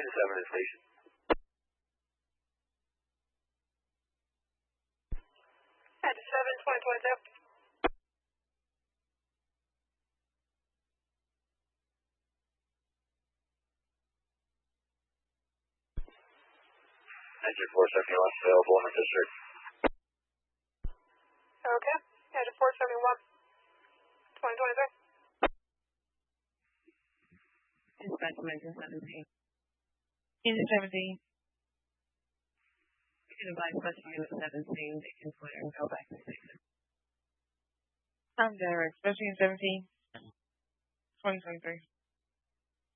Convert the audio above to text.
7 to station. At 7, 2022. Engine 471 available in the district. Okay. Engine 471. 2023. Dispatch to engine 17. Engine 17. You can advise special unit 17. They can clear and go back to station. I'm Derek. Special unit 17. 2023.